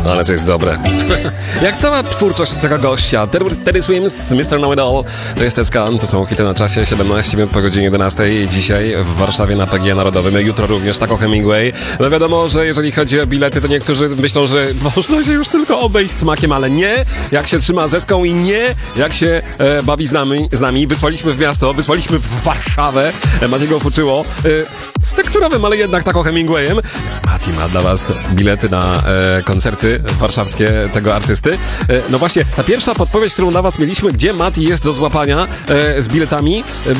Ale to jest dobre. Jak cała twórczość tego gościa. Teddy Swims, Mr. Know-It-All. To jest SK, to są hity na czasie. 17 minut po godzinie 11. Dzisiaj w Warszawie na PGE Narodowym. Jutro również Taco Hemingway. No wiadomo, że jeżeli chodzi o bilety, to niektórzy myślą, że można się już tylko obejść smakiem, ale nie, jak się trzyma zeską i nie, jak się bawi z nami. Wysłaliśmy w miasto, wysłaliśmy w Warszawę. Matiego fuczyło z tekturowym, ale jednak Taco Hemingwayem. Mati ma dla was bilety na koncerty warszawskie tego artysty. No właśnie, ta pierwsza podpowiedź, którą dla was mieliśmy, gdzie Mati jest do złapania z biletami,